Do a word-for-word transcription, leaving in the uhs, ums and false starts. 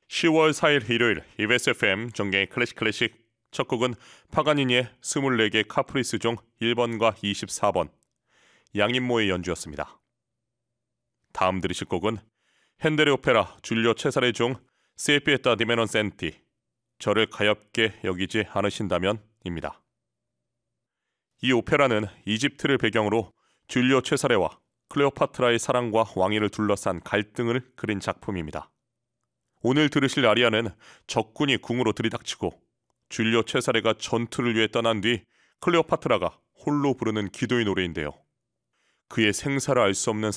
시월 사일 일요일 이비에스 에프엠 정경의 클래식 클래식 첫 곡은 파가니니의 스물네 개 카프리스 중 일 번과 이십사 번 양인모의 연주였습니다. 다음 들으실 곡은 핸델의 오페라 줄리오 체사레 중 세피에타 디메논 센티 저를 가엾게 여기지 않으신다면 입니다. 이 오페라는 이집트를 배경으로 줄리오 체사레와 클레오파트라의 사랑과 왕위를 둘러싼 갈등을 그린 작품입니다. 오늘 들으실 아리아는 적군이 궁으로 들이닥치고 줄리오 체사레가 전투를 위해 떠난 뒤 클레오파트라가 홀로 부르는 기도의 노래인데요. 그의 생사를 알 수 없는